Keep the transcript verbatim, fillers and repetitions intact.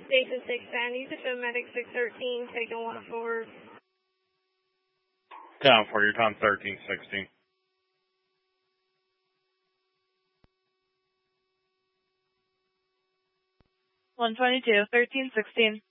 Station six ten, you should show medic six thirteen, taking one forward. Down for your time thirteen sixteen. one twenty-two, thirteen sixteen.